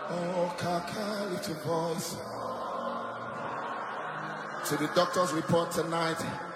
Oh, Kaka, lift your voice. To the doctor's report tonight.